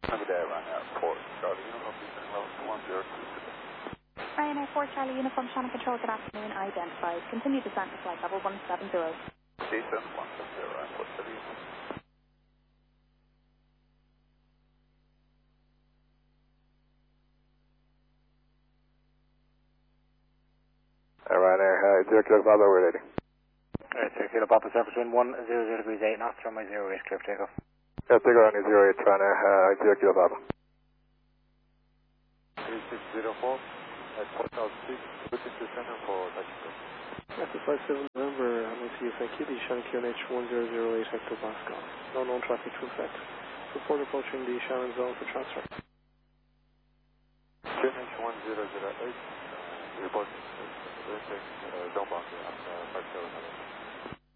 Have a day, Ryanair 4 Charlie Uniform, descending level 102. Ryanair 4 Charlie Uniform, Channel Control, good afternoon, identified. Continue descent to flight level 170. Descent 170, Ryanair 4 Charlie Uniform. Ryanair, 0 Kilo Papa, we're ready. Alright, 0 Kilo Papa, surface wind 100 degrees 8 knots, runway 08, clear for takeoff. Yeah, take on 08, Ryanair, 0 Kilo Papa. 3604, at 4006, switching to center for taxiway. After 57 November, MOTU thank you, the Shannon QNH 1008 hectopascal. No known traffic to effect. Report approaching the Shannon zone for transfer. QNH 1008, reporting, zone boundary, 57.